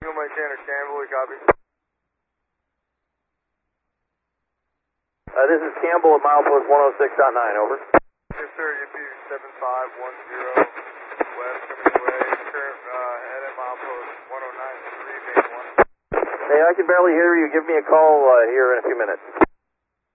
Mike Tanner Campbell, we copy. This is Campbell at milepost 106.9, over. Yes, sir, UP 7510 west coming your way. Current head at milepost 109.3, main 1. Hey, I can barely hear you. Give me a call here in a few minutes.